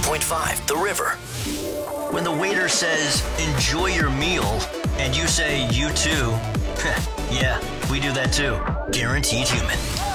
101.5 The River. When the waiter says, enjoy your meal, and you say, you too, yeah, we do that too. Guaranteed Human.